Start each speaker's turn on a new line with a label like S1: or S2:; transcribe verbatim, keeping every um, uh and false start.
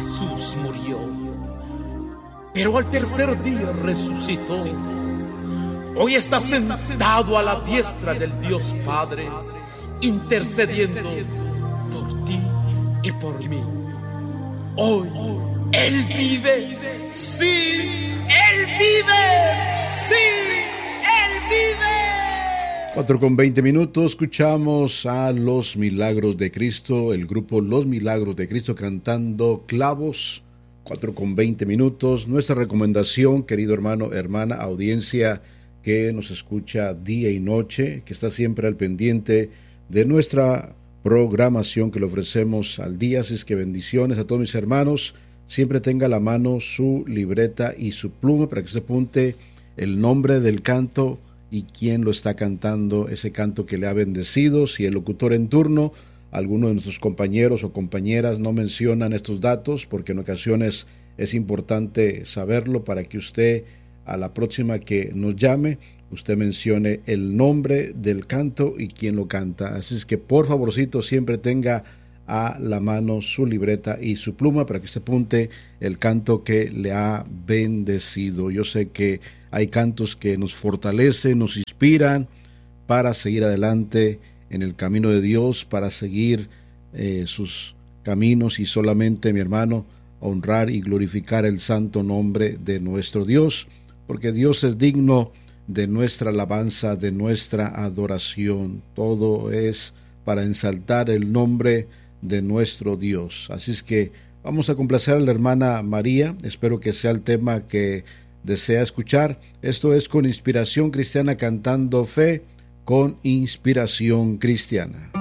S1: Jesús murió, pero al tercer día resucitó. Hoy está sentado a la diestra del Dios Padre, intercediendo por ti y por mí. Hoy Él vive, sí, Él vive, sí, Él vive.
S2: Cuatro con veinte minutos, escuchamos a Los Milagros de Cristo, el grupo Los Milagros de Cristo cantando Clavos. Cuatro con veinte minutos, nuestra recomendación, querido hermano, hermana, audiencia que nos escucha día y noche, que está siempre al pendiente de nuestra programación que le ofrecemos al día. Así es que bendiciones a todos mis hermanos. Siempre tenga a la mano su libreta y su pluma para que se apunte el nombre del canto y quién lo está cantando, ese canto que le ha bendecido. Si el locutor en turno, alguno de nuestros compañeros o compañeras no mencionan estos datos, porque en ocasiones es importante saberlo para que usted, a la próxima que nos llame, usted mencione el nombre del canto y quién lo canta. Así es que por favorcito siempre tenga a la mano su libreta y su pluma para que se apunte el canto que le ha bendecido. Yo sé que hay cantos que nos fortalecen, nos inspiran para seguir adelante en el camino de Dios, para seguir eh, sus caminos y solamente, mi hermano, honrar y glorificar el santo nombre de nuestro Dios, porque Dios es digno de nuestra alabanza, de nuestra adoración. Todo es para ensaltar el nombre de nuestro Dios. Así es que vamos a complacer a la hermana María. Espero que sea el tema que desea escuchar. Esto es Con Inspiración Cristiana, cantando fe con inspiración cristiana.